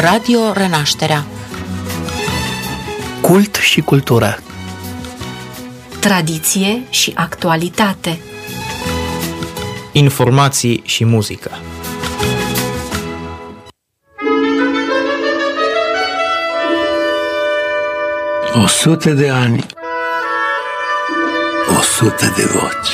Radio Renașterea. Cult și cultură. Tradiție și actualitate. Informații și muzică. O 100 de ani, 100 de voci.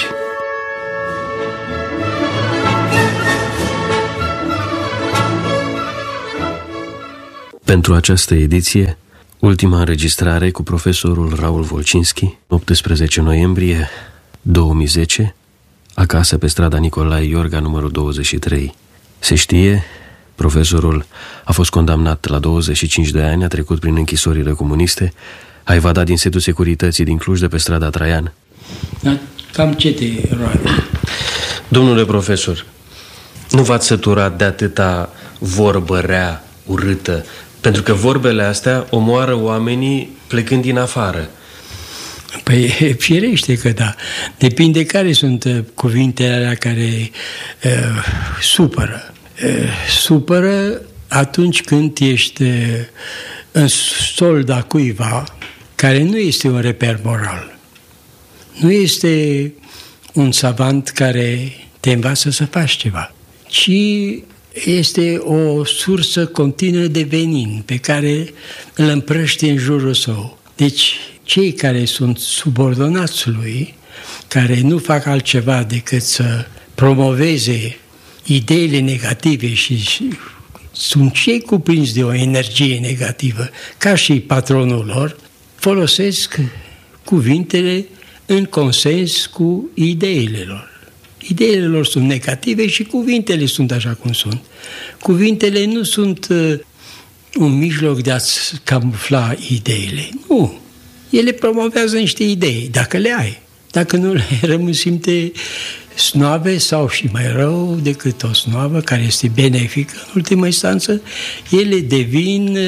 Pentru această ediție, ultima înregistrare cu profesorul Raul Volcinski, 18 noiembrie 2010, acasă pe strada Nicolae Iorga, numărul 23. Se știe, profesorul a fost condamnat la 25 de ani, a trecut prin închisorile comuniste, a evadat din setul securității din Cluj de pe strada Traian. Dar cam ce te roade? Domnule profesor, nu v-ați săturat de atâta vorbă rea, urâtă? Pentru că vorbele astea omoară oamenii plecând din afară. Păi, firește că da. Depinde care sunt cuvintele alea care supără. Supără atunci când ești în solda cuiva care nu este un reper moral. Nu este un savant care te învață să faci ceva, ci este o sursă continuă de venin pe care îl împrăște în jurul său. Deci, cei care sunt subordonați lui, care nu fac altceva decât să promoveze ideile negative și sunt cei cuprinși de o energie negativă, ca și patronul lor, folosesc cuvintele în consens cu ideile lor. Ideile lor sunt negative și cuvintele sunt așa cum sunt. Cuvintele nu sunt un mijloc de a-ți camufla ideile. Nu. Ele promovează niște idei, dacă le ai. Dacă nu le ai, rămâi simte snoave sau și mai rău decât o snoavă care este benefică. În ultimă instanță, ele devin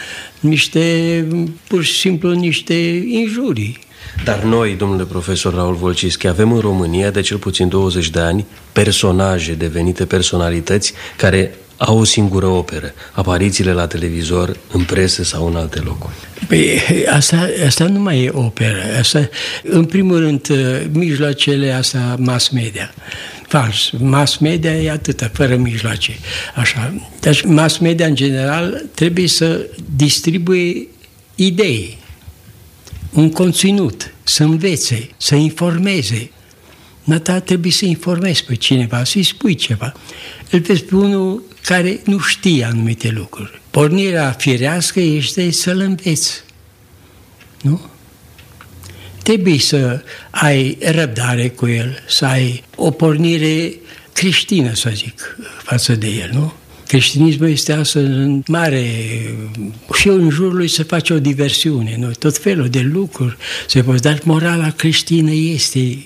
pur și simplu niște injurii. Dar noi, domnule profesor Raul Volcinski, avem în România de cel puțin 20 de ani personaje devenite personalități care au o singură operă, aparițiile la televizor, în presă sau în alte locuri. Păi, asta nu mai e operă. Asta, în primul rând, mijloacele astea mass media. Fals. Mass media e atâta, fără mijloace. Așa. Deci mass media, în general, trebuie să distribuie idei, un conținut, să învețe, să informeze. Nata trebuie să informezi pe cineva, să-i spui ceva. Îl vezi pe unul care nu știe anumite lucruri. Pornirea firească este să-l înveți. Nu? Trebuie să ai răbdare cu el, să ai o pornire creștină, să zic, față de el, nu? Creștinismul este astăzi în mare și în jurul lui se face o diversiune, nu? Tot felul de lucruri se pot, dar morala creștină este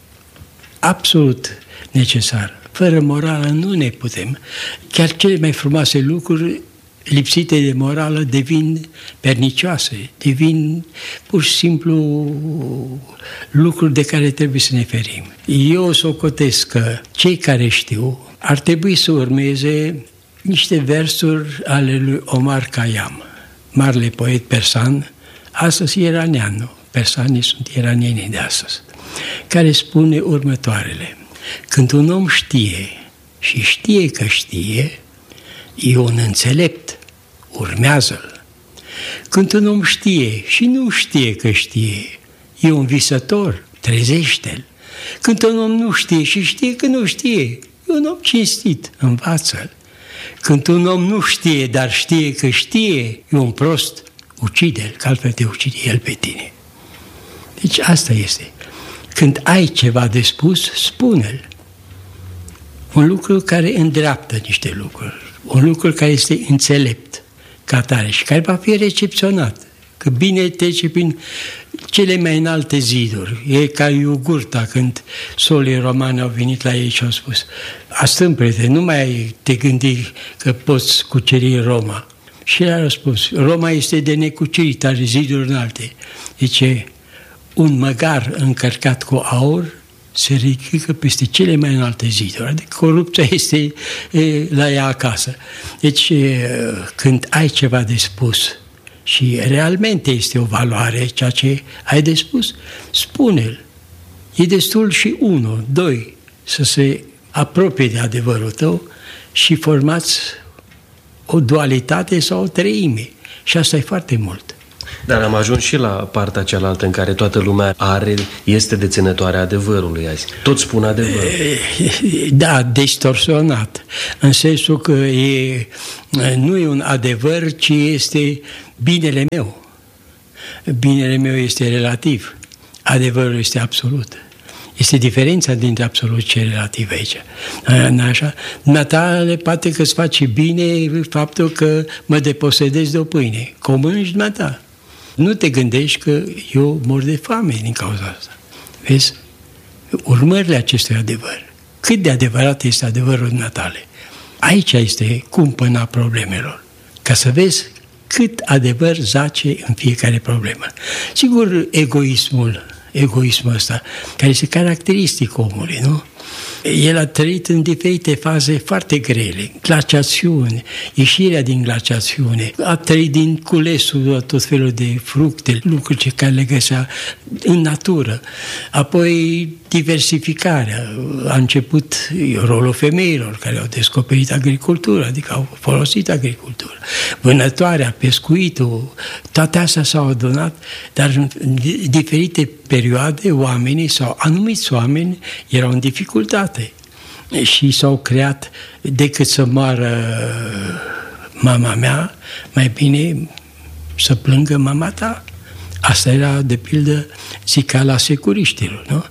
absolut necesară. Fără morală nu ne putem. Chiar cele mai frumoase lucruri lipsite de morală devin pernicioase, devin pur și simplu lucruri de care trebuie să ne ferim. Eu socotesc că cei care știu ar trebui să urmeze niște versuri ale lui Omar Khayyam, marele poet persan, astăzi iranian, nu? Persanii sunt iranienii de astăzi, care spune următoarele: când un om știe și știe că știe, e un înțelept, urmează-l. Când un om știe și nu știe că știe, e un visător, trezește-l. Când un om nu știe și știe că nu știe, e un om cinstit, învață-l. Când un om nu știe, dar știe că știe, e un prost, ucide-l, că altfel te ucide el pe tine. Deci asta este. Când ai ceva de spus, spune-l. Un lucru care îndreaptă niște lucruri, un lucru care este înțelept ca tare și care va fi recepționat, că bine trece prin cele mai înalte ziduri. E ca Iugurta, când solii romani au venit la ei și au spus: astâmpre-te, nu mai te gândi că poți cuceri Roma. Și el a răspuns: Roma este de necucerit, are ziduri înalte. Zice: un măgar încărcat cu aur se ridică peste cele mai înalte ziduri. Adică corupția este la ea acasă. Deci când ai ceva de spus și realmente este o valoare ceea ce ai de spus, spune-l. E destul și 1, 2 să se apropie de adevărul tău și formați o dualitate sau o treime. Și asta e foarte mult. Dar am ajuns și la partea cealaltă în care toată lumea este deținătoare a adevărului azi. Toți spun adevărul. Da, distorsionat. În sensul că nu e un adevăr, ci este binele meu. Binele meu este relativ. Adevărul este absolut. Este diferența dintre absolut și relativ aici. Așa? Natale poate că îți face bine faptul că mă deposedezi de o pâine. Că o mănânci dumneata. Nu te gândești că eu mor de foame din cauza asta. Vezi? Urmările acestui adevăr. Cât de adevărat este adevărul natale. Aici este cumpăna problemelor. Ca să vezi cât adevăr zace în fiecare problemă. Sigur, egoismul ăsta, care este caracteristic omului, nu? El a trăit în diferite faze foarte grele, glaciațiune, ieșirea din glaciațiune, a trăit din culesul tot felul de fructe, lucruri care le găsea în natură, apoi diversificarea, a început rolul femeilor care au descoperit agricultura, adică au folosit agricultura, vânătoarea, pescuitul, toate astea s-au adunat, dar în diferite perioade oamenii sau anumiți oameni erau în dificultate și s-au creat, decât să moară mama mea, mai bine să plângă mama ta. Asta era, de pildă, zicala securiștilor, nu?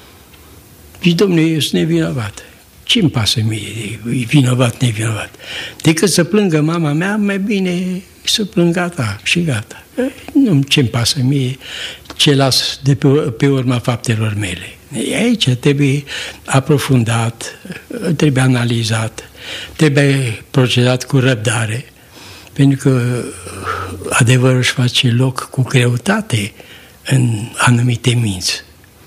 Și, domnule, eu sunt nevinovat. Ce-mi pasă mie, vinovat, nevinovat? Decât să plângă mama mea, mai bine să plângă ta și gata. Nu, ce-mi pasă mie, ce las de pe urma faptelor mele. Aici trebuie aprofundat, trebuie analizat, trebuie procedat cu răbdare, pentru că adevărul își face loc cu greutate în anumite minți.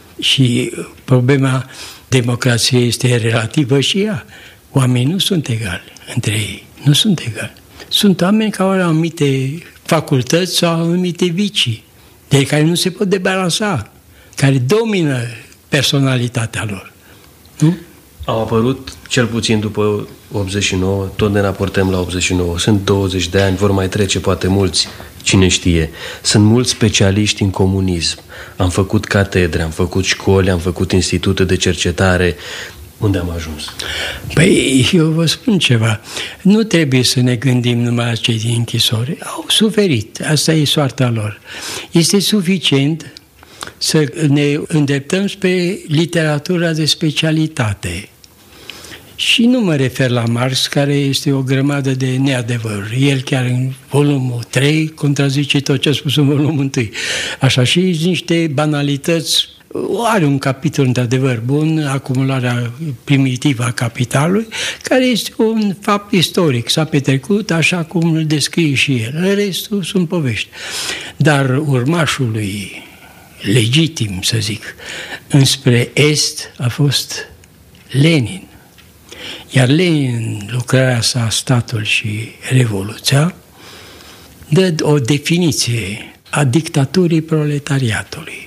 Și problema democrației este relativă și ea. Oamenii nu sunt egali între ei, nu sunt egali. Sunt oameni care au anumite facultăți sau anumite vicii, de care nu se pot debalansa, care domină personalitatea lor. Nu? Au apărut, cel puțin după 89, tot ne raportăm la 89, sunt 20 de ani, vor mai trece poate mulți, cine știe. Sunt mulți specialiști în comunism. Am făcut catedre, am făcut școli, am făcut institute de cercetare. Unde am ajuns? Păi, eu vă spun ceva. Nu trebuie să ne gândim numai la cei din închisori. Au suferit. Asta e soarta lor. Este suficient să ne îndreptăm spre literatura de specialitate. Și nu mă refer la Marx, care este o grămadă de neadevăruri. El chiar în volumul 3 contrazice tot ce a spus în volumul 1. Așa, și niște banalități. Are un capitol într-adevăr bun, acumularea primitivă a capitalului, care este un fapt istoric. S-a petrecut așa cum îl descrie și el. În restul sunt povești. Dar urmașul lui legitim, să zic, înspre Est a fost Lenin. Iar Lenin, în lucrarea sa Statul și Revoluția, dă o definiție a dictaturii proletariatului.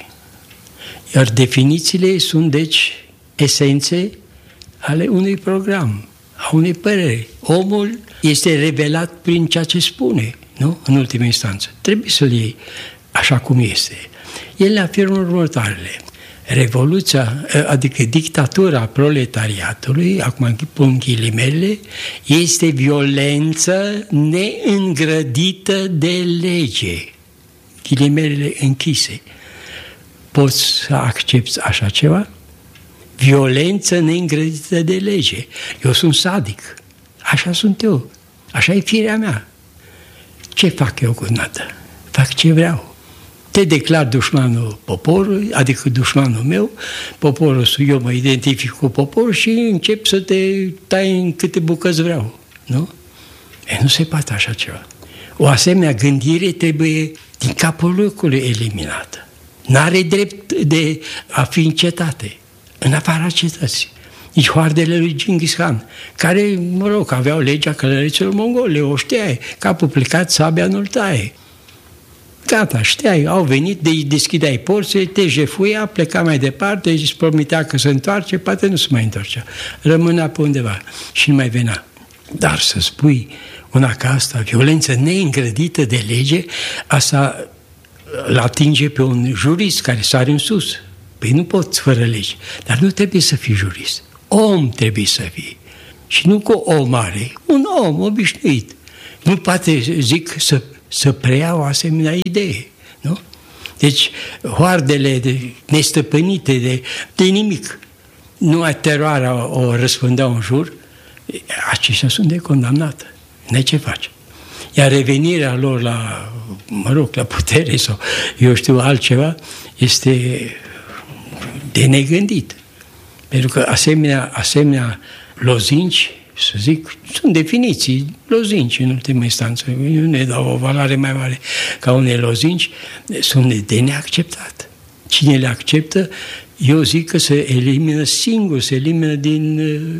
Iar definițiile sunt, deci, esențe ale unui program, a unei păreri. Omul este revelat prin ceea ce spune, nu? În ultimă instanță. Trebuie să-l iei așa cum este. El le afirmă următoarele. Revoluția, adică dictatura proletariatului, acum pun ghilimele, este violență neîngrădită de lege. Ghilimelele închise. Poți să accepți așa ceva? Violență neîngrădită de lege. Eu sunt sadic. Așa sunt eu. Așa e firea mea. Ce fac eu cu dumneata? Fac ce vreau. Te declar dușmanul poporului, adică dușmanul meu, poporul, eu mă identific cu poporul și încep să te tai în câte bucăți vreau. Nu? Nu se poate așa ceva. O asemenea gândire trebuie din capul locului eliminată. N-are drept de a fi în cetate. în afara cetății. Nici hoardele lui Genghis Khan, care, mă rog, aveau legea călăreților mongole, o știai, capul plecat, sabia nu-l taie. Gata, știai, au venit, deschideai porțile, te jefuia, pleca mai departe, îți promitea că se întoarce, poate nu se mai întorcea. Rămânea pe undeva și nu mai venea. Dar să spui una ca asta, violență neîngrădită de lege, asta îl atinge pe un jurist care sare în sus. Păi nu poți fără lege, dar nu trebuie să fii jurist. Om trebuie să fii. Și nu cu om mare, un om obișnuit. Nu poate, zic, să preia o asemenea idee, nu? Deci, hoardele nestăpânite de nimic, numai teroarea o răspândeau în jur, aceștia sunt de condamnat. N-ai ce face. Iar revenirea lor la, mă rog, la putere sau, eu știu, altceva, este de negândit. Pentru că asemenea lozinci, să zic, sunt definiții, lozinci în ultima instanță, eu ne dau o valoare mai mare ca unei lozinci, sunt de neacceptat. Cine le acceptă, eu zic că se elimină singur, se elimină din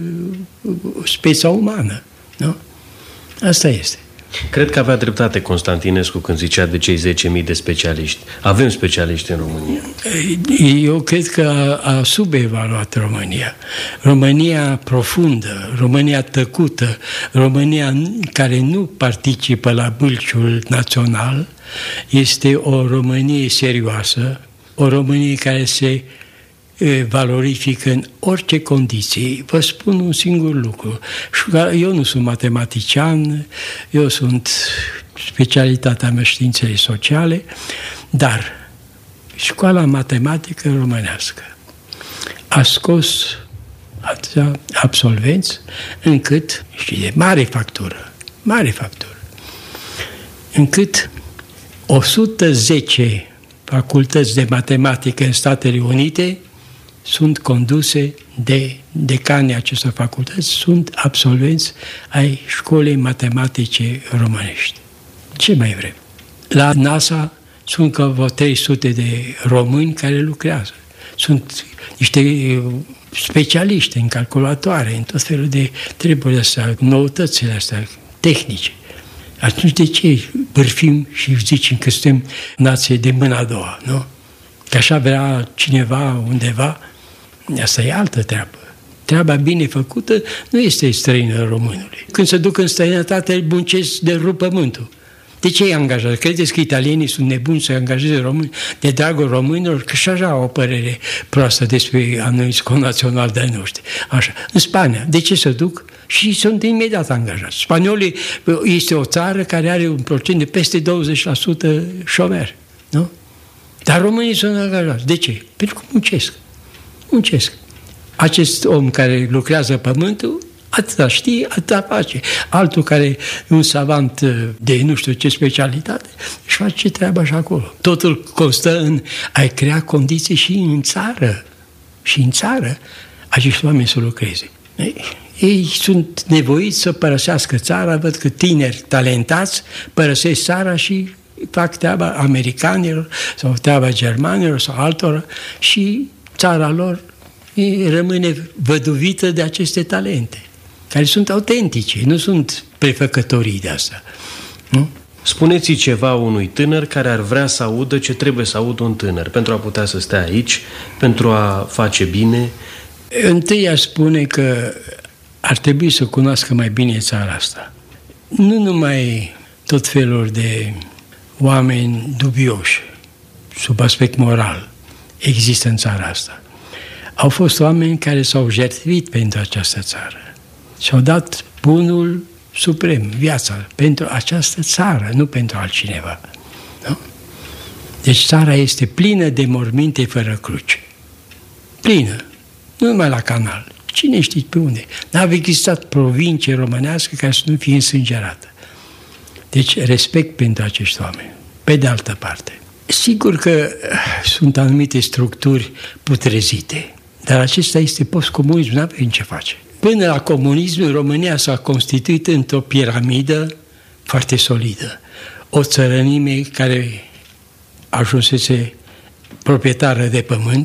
speța umană. Nu? Asta este. Cred că avea dreptate Constantinescu când zicea de cei 10.000 de specialiști. Avem specialiști în România. Eu cred că a subevaluat România. România profundă, România tăcută, România care nu participă la bâlciul național, este o Românie serioasă, o Românie care se valorifică în orice condiții. Vă spun un singur lucru. Eu nu sunt matematician, eu sunt specialitatea mea științele sociale, dar școala matematică românească a scos atâția absolvenți încât, și de mare factură, încât 110 facultăți de matematică în Statele Unite sunt conduse de decanii acestor facultăți, sunt absolvenți ai școlii matematice românești. Ce mai vrem? La NASA sunt că vreo 300 de români care lucrează. Sunt niște specialiști în calculatoare, în tot felul de treburi astea, noutățile astea tehnice. Atunci de ce bârfim și zicem că suntem nație de mâna a doua, nu? Că așa vrea cineva undeva, asta e altă treabă. Treaba bine făcută nu este străină românului. Când se duc în străinătate, îl muncesc de rup pământul. De ce îi angajează? Credeți că italienii sunt nebuni să angajeze români de dragul românilor? Că și așa au o părere proastă despre anumiți connaționali de-ai noștri. Așa. În Spania, de ce se duc? Și sunt imediat angajați. Spaniolii este o țară care are un procent de peste 20% șomeri. Nu? Dar românii sunt angajați. De ce? Pentru că muncesc. Acest om care lucrează pământul, atâta știe, atâta face. Altul care e un savant de nu știu ce specialitate, își face treaba și acolo. Totul constă în a crea condiții și în țară. Și în țară acești oameni să lucreze. Ei sunt nevoiți să părăsească țara, văd că tineri talentați părăsesc țara și fac treaba americanilor sau treaba germanilor sau altora și țara lor rămâne văduvită de aceste talente, care sunt autentice, nu sunt prefăcătorii de asta. Nu? Spuneți ceva unui tânăr care ar vrea să audă ce trebuie să audă un tânăr pentru a putea să stea aici, pentru a face bine. Întâi aș spune că ar trebui să cunoască mai bine țara asta. Nu numai tot felul de oameni dubioși, sub aspect moral, există în țara asta. Au fost oameni care s-au jertfit pentru această țară. Și-au dat bunul suprem, viața, pentru această țară, nu pentru altcineva. Nu? Deci țara este plină de morminte fără cruce. Plină. Nu numai la canal. Cine știe pe unde? N-a existat provincie românească care să nu fie însângerată. Deci respect pentru acești oameni. Pe de altă parte, sigur că sunt anumite structuri putrezite, dar acesta este postcomunism, nu avem ce face. Până la comunism, România s-a constituit într-o piramidă foarte solidă. O țărănime care ajunsese proprietară de pământ,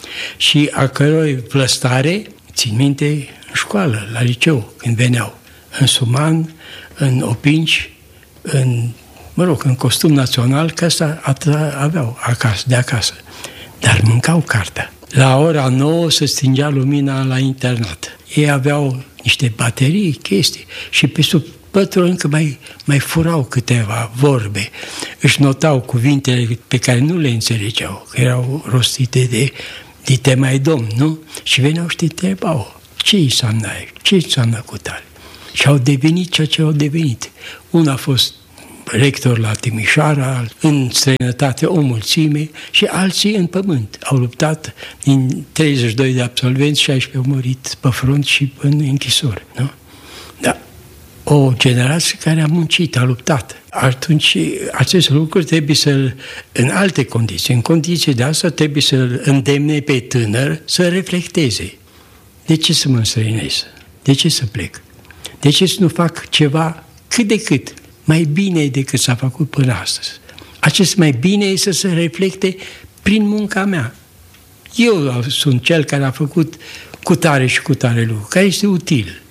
și a cărui plăstare, țin minte, în școală, la liceu, când veneau, în suman, în opinci, în costum național, că asta aveau acasă, de acasă. Dar mâncau cartea. La ora 9 se stingea lumina la internat. Ei aveau niște baterii, chestii, și pe sub pătură încă mai furau câteva vorbe. Își notau cuvintele pe care nu le înțelegeau, că erau rostite de temai domn, nu? Și veneau și te întrebau, ce înseamnă aia? Ce înseamnă cutare? Și au devenit ceea ce au devenit. Unul a fost rector la Timișoara, în străinătate o mulțime, și alții în pământ. Au luptat din 32 de absolvenți, 16 au murit pe front și în închisori. Nu? Da. O generație care a muncit, a luptat. Atunci, acest lucru trebuie să-l, în alte condiții, în condiții de asta, trebuie să-l îndemne pe tânăr să reflecteze. De ce să mă înstrăinez? De ce să plec? De ce să nu fac ceva cât de cât mai bine decât s-a făcut până astăzi? Acest mai bine e să se reflecte prin munca mea. Eu sunt cel care a făcut cutare și cutare lucru, care este util.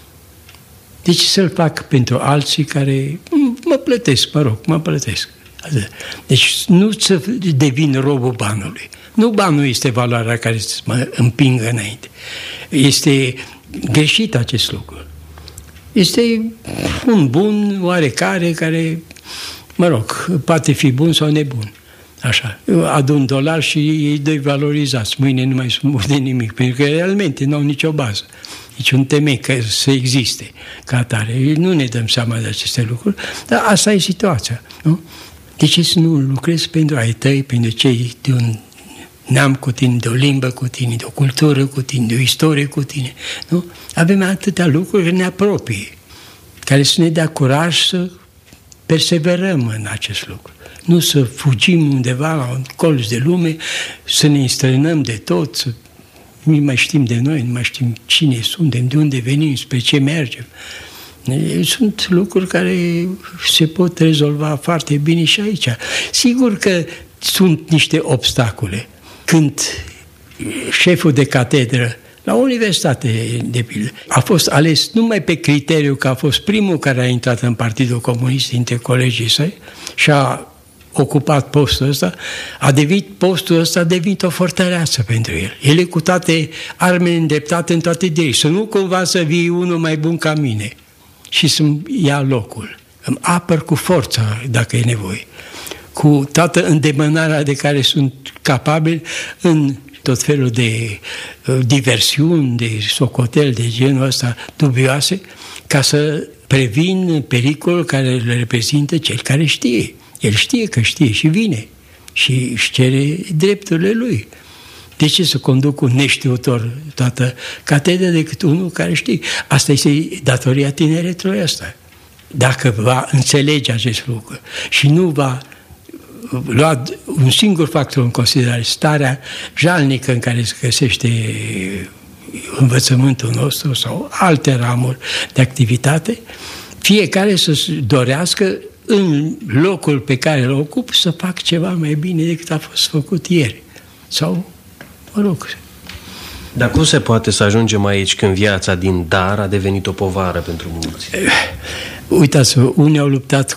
De ce să-l fac pentru alții care mă plătesc, mă plătesc. Deci nu să devin robul banului. Nu banul este valoarea care să mă împingă înainte. Este greșit acest lucru. Este un bun oarecare care, poate fi bun sau nebun. Așa. Adun dolari și ei doi valorizați. Mâine nu mai sunt buni de nimic, pentru că realmente nu au nicio bază, niciun temei că să existe ca atare. Nu ne dăm seama de aceste lucruri, dar asta e situația. Nu? De ce să nu lucrezi pentru ai tăi, pentru cei de un neam cu tine, de o limbă cu tine, de o cultură cu tine, de o istorie cu tine? Nu? Avem atâtea lucruri care ne apropie, care să ne dea curaj să perseverăm în acest lucru. Nu să fugim undeva la un colț de lume, să ne înstrăinăm de tot, să nu mai știm de noi, nu mai știm cine suntem, de unde venim, spre ce mergem. Sunt lucruri care se pot rezolva foarte bine și aici. Sigur că sunt niște obstacole. Când șeful de catedră la universitate, de pildă, a fost ales numai pe criteriu că a fost primul care a intrat în Partidul Comunist dintre colegii săi și a ocupat postul ăsta, postul ăsta a devenit o fortăreață pentru el. El e cu toate armele îndreptate în toate direcții. Să nu cumva să vii unul mai bun ca mine și să-mi ia locul. Îmi apăr cu forța, dacă e nevoie, cu toată îndemânarea de care sunt capabil în tot felul de diversiuni, de socotel de genul ăsta dubioase, ca să previn pericolul care le reprezintă cel care știe. El știe că știe și vine și își cere drepturile lui. De ce să conduc un neștiutor toată catedra decât unul care știe? Asta este datoria tineretului ăsta. Dacă va înțelege acest lucru și nu va lua un singur factor în considerare, starea jalnică în care se găsește învățământul nostru sau alte ramuri de activitate, fiecare să dorească în locul pe care îl ocup să fac ceva mai bine decât a fost făcut ieri. Sau, Dar cum se poate să ajungem aici când viața din dar a devenit o povară pentru mulți? Uitați-vă, unii au luptat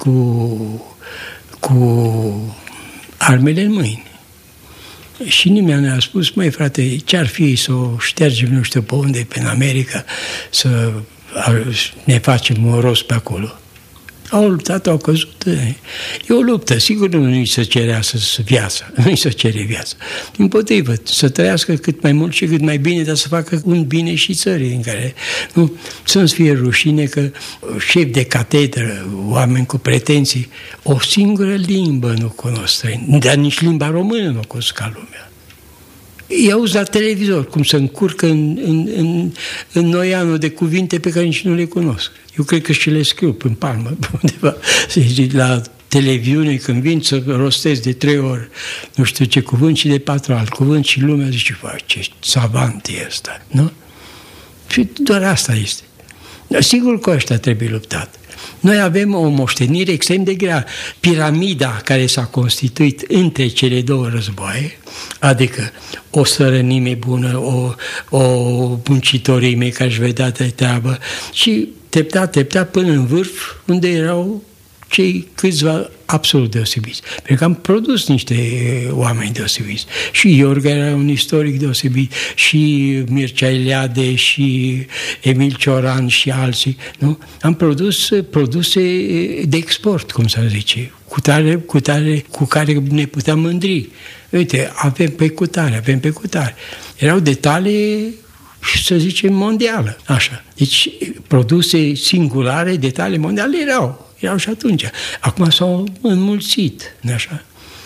cu armele în mâini. Și nimeni ne-a spus, măi frate, ce-ar fi să o ștergem nu știu pe unde, pe în America, să ne facem un rost pe acolo. Au luptat, au căzut. E o luptă. Sigur nu-i se cerea viața. Nu-i se cere viața. Dimpotrivă, să trăiască cât mai mult și cât mai bine, dar să facă un bine și țării în care să nu-ți fie rușine că șef de catedră, oameni cu pretenții, o singură limbă nu cunosc, dar nici limba română nu cunosc ca lumea. Îi auzi la televizor cum se încurcă în noianul de cuvinte pe care nici nu le cunosc. Eu cred că și le scriu în palmă undeva. La televiziune când vin să rostesc de 3 ori nu știu ce cuvânt și de 4 alt cuvânt și lumea zice, ce savant e ăsta, nu? Și doar asta este. Dar sigur că ăștia trebuie luptat. Noi avem o moștenire extrem de grea. Piramida care s-a constituit între cele două războaie, adică o sărănime bună, o muncitorime care își vedea de treabă și treptat până în vârf, unde erau cei câțiva absolut deosebiți. Pentru că am produs niște oameni deosebiți. Și Iorga era un istoric deosebit, și Mircea Eliade, și Emil Cioran, și alții. Nu? Am produs produse de export, cum să zice, cu care ne puteam mândri. Uite, avem pe cutare. Erau detalii, să zicem, mondială. Așa. Deci, produse singulare, detalii mondiale erau și atunci. Acum s-au înmulțit, așa.